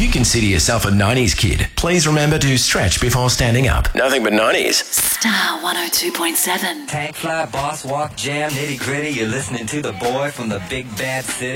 you consider yourself a 90s kid, please remember to stretch before standing up. Nothing but 90s. Star 102.7. Tank fly, boss walk, jam, nitty gritty. You're listening to the boy from the big bad city.